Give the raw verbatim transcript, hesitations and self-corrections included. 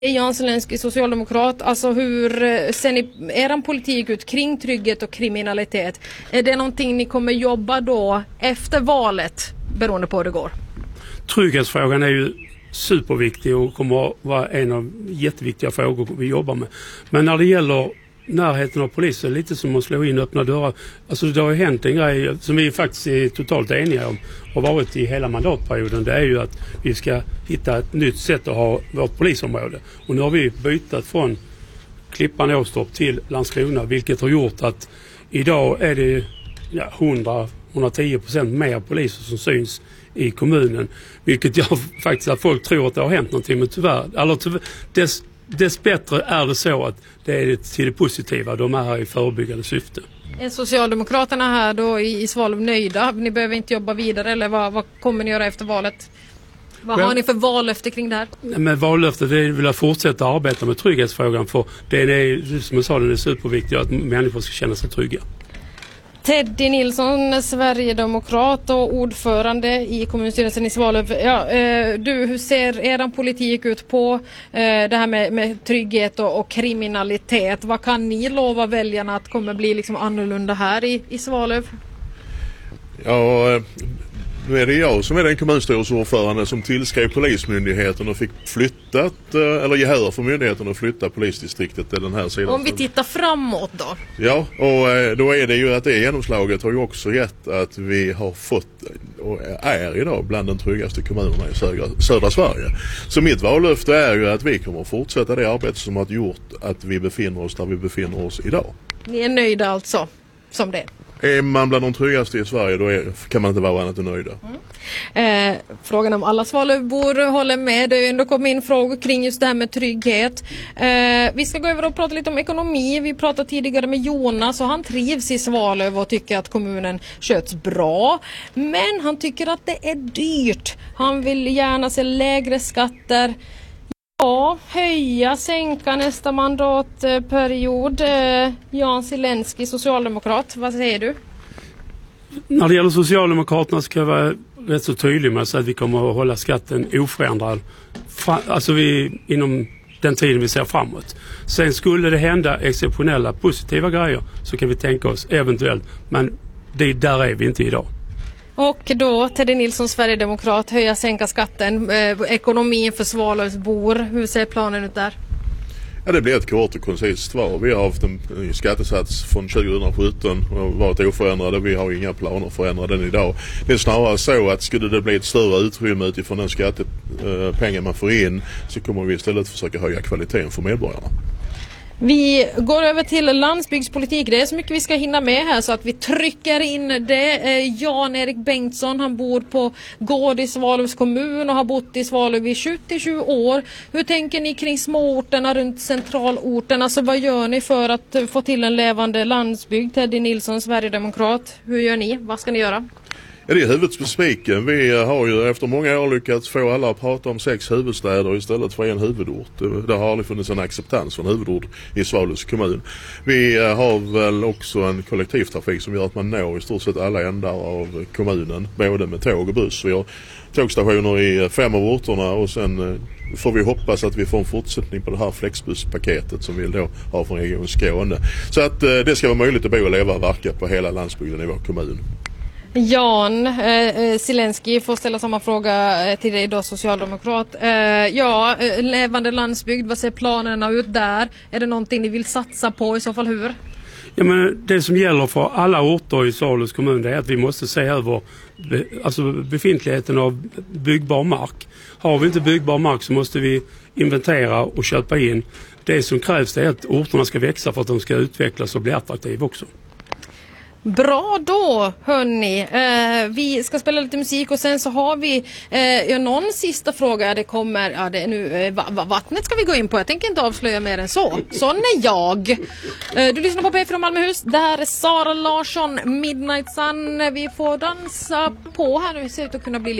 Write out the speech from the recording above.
Jan Zelensky, socialdemokrat, alltså hur ser ni er politik ut kring trygghet och kriminalitet? Är det någonting ni kommer jobba då efter valet beroende på hur det går? Trygghetsfrågan är ju superviktig och kommer att vara en av jätteviktiga frågor vi jobbar med. Men när det gäller närheten av polisen, lite som att slå in öppna dörrar. Alltså det har ju hänt en grej som vi faktiskt är totalt eniga om och varit i hela mandatperioden. Det är ju att vi ska hitta ett nytt sätt att ha vårt polisområde. Och nu har vi bytt från Klippan Åstorp till Landskrona, vilket har gjort att idag är det ja, hundra till hundratio procent mer poliser som syns i kommunen. Vilket gör faktiskt att folk tror att det har hänt någonting, men tyvärr, eller tyvärr dess, dess bättre är det så att det är till det positiva. De är här i förebyggande syfte. Är Socialdemokraterna här då i, i Svalöv nöjda? Ni behöver inte jobba vidare, eller vad, vad kommer ni göra efter valet? Vad har ni för vallöfte kring det här? Med vallöfte, det är att fortsätta arbeta med trygghetsfrågan, för det är, som jag sa, det är superviktigt att människor ska känna sig trygga. Teddy Nilsson, Sverigedemokrat och ordförande i kommunstyrelsen i Svalöv. Ja, eh, du, hur ser er politik ut på eh, det här med, med trygghet och, och kriminalitet? Vad kan ni lova väljarna att kommer bli liksom annorlunda här i, i Svalöv? Ja, nu är det jag som är den kommunstyrelseordförande som tillskrev polismyndigheten och fick flyttat, eller gehör för myndigheten att flytta polisdistriktet till den här sidan. Om vi tittar framåt då? Ja, och då är det ju att det genomslaget har ju också gett att vi har fått och är idag bland de tryggaste kommunerna i södra, södra Sverige. Så mitt vallöfte är ju att vi kommer att fortsätta det arbete som har gjort att vi befinner oss där vi befinner oss idag. Ni är nöjda alltså, som det? Är man bland de tryggaste i Sverige, då är, kan man inte vara annat än nöjda. Mm. Eh, frågan om alla Svalövbor håller med. Det har ändå kommit in frågor kring just det här med trygghet. Eh, vi ska gå över och prata lite om ekonomi. Vi pratade tidigare med Jonas och han trivs i Svalöv och tycker att kommunen sköts bra. Men han tycker att det är dyrt. Han vill gärna se lägre skatter. Ja, höja, sänka nästa mandatperiod. Eh, Jan Zelensky, socialdemokrat, vad säger du? När det gäller Socialdemokraterna ska jag vara rätt så tydlig med att säga att vi kommer att hålla skatten oförändrad fra, alltså vi, inom den tiden vi ser framåt. Sen skulle det hända exceptionella positiva grejer så kan vi tänka oss eventuellt, men det, där är vi inte idag. Och då Teddy Nilsson, Sverigedemokrat, höja, sänka skatten, eh, ekonomin för Svalövsbor. Hur ser planen ut där? Ja, det blir ett kort och koncist svar. Vi har haft en skattesats från tjugohundrasjutton och varit oförändrade. Vi har inga planer att förändra den idag. Det är snarare så att skulle det bli ett större utrymme utifrån den skattepengar man får in så kommer vi istället försöka höja kvaliteten för medborgarna. Vi går över till landsbygdspolitik. Det är så mycket vi ska hinna med här så att vi trycker in det. Jan-Erik Bengtsson, han bor på gård i Svalövs kommun och har bott i Svalöv i sjuttiosju år. Hur tänker ni kring småorterna runt centralorten? Alltså vad gör ni för att få till en levande landsbygd? Teddy Nilsson, Sverigedemokrat. Hur gör ni? Vad ska ni göra? Ja, det är huvudspiken. Vi har ju efter många år lyckats få alla att prata om sex huvudstäder istället för en huvudort. Det har aldrig funnits en acceptans för en huvudort i Svalövs kommun. Vi har väl också en kollektivtrafik som gör att man når i stort sett alla ändar av kommunen, både med tåg och buss. Vi har tågstationer i fem av orterna och sen får vi hoppas att vi får en fortsättning på det här flexbusspaketet som vi då har från Region Skåne. Så att det ska vara möjligt att bo och leva och verka på hela landsbygden i vår kommun. Jan eh, Zelensky får ställa samma fråga till dig då, socialdemokrat. Eh, ja, levande landsbygd, vad ser planerna ut där? Är det någonting ni vill satsa på, i så fall hur? Ja, men det som gäller för alla orter i Svalövs kommun är att vi måste se över be, alltså befintligheten av byggbar mark. Har vi inte byggbar mark så måste vi inventera och köpa in. Det som krävs är att orterna ska växa för att de ska utvecklas och bli attraktiva också. Bra då, hörni. Eh, vi ska spela lite musik och sen så har vi eh, ja, någon sista fråga. Det kommer, ja, det är nu, eh, va- vattnet ska vi gå in på. Jag tänker inte avslöja mer än så. Sån är jag. Eh, du lyssnar på P fyra Malmöhus. Det här är Sara Larsson, Midnight Sun. Vi får dansa på här nu. Det ser ut att kunna bli